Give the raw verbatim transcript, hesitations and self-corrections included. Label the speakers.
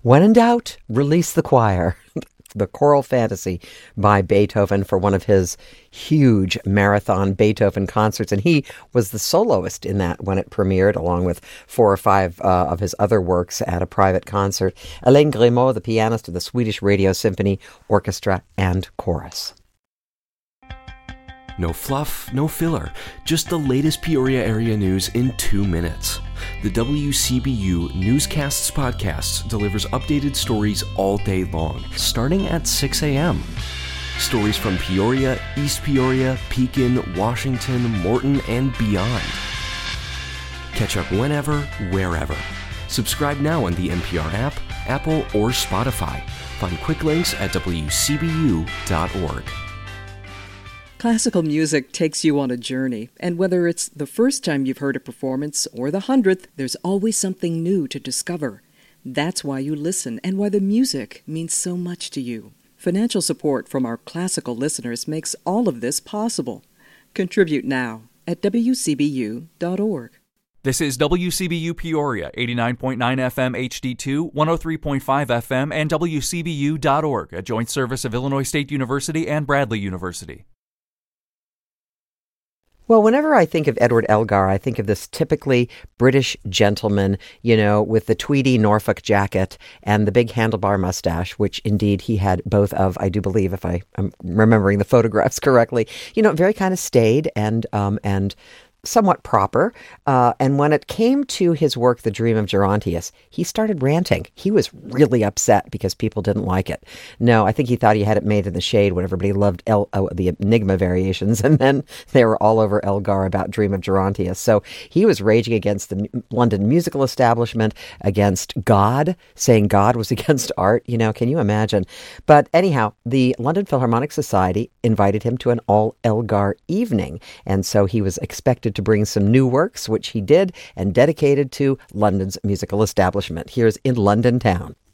Speaker 1: When in doubt, release the choir. The Choral Fantasy by Beethoven for one of his huge marathon Beethoven concerts. And he was the soloist in that when it premiered, along with four or five uh, of his other works at a private concert. Alain Grimaud, the pianist of the Swedish Radio Symphony Orchestra and Chorus.
Speaker 2: No fluff, no filler, just the latest Peoria area news in two minutes. The W C B U Newscasts Podcast delivers updated stories all day long, starting at six a.m. Stories from Peoria, East Peoria, Pekin, Washington, Morton, and beyond. Catch up whenever, wherever. Subscribe now on the N P R app, Apple, or Spotify. Find quick links at w c b u dot org.
Speaker 3: Classical music takes you on a journey, and whether it's the first time you've heard a performance or the hundredth, there's always something new to discover. That's why you listen and why the music means so much to you. Financial support from our classical listeners makes all of this possible. Contribute now at w c b u dot org.
Speaker 4: This is W C B U Peoria, eighty-nine point nine F M H D two, one oh three point five F M, and w c b u dot org, a joint service of Illinois State University and Bradley University.
Speaker 1: Well, whenever I think of Edward Elgar, I think of this typically British gentleman, you know, with the tweedy Norfolk jacket and the big handlebar mustache, which indeed he had both of, I do believe, if I am remembering the photographs correctly. You know, very kind of staid and um, and somewhat proper. Uh, and when it came to his work, The Dream of Gerontius, he started ranting. He was really upset because people didn't like it. No, I think he thought he had it made in the shade when everybody loved El, oh, the Enigma variations. And then they were all over Elgar about Dream of Gerontius. So he was raging against the London musical establishment, against God, saying God was against art. You know, can you imagine? But anyhow, the London Philharmonic Society invited him to an all Elgar evening. And so he was expected to bring some new works, which he did, and dedicated to London's musical establishment. Here's In London Town.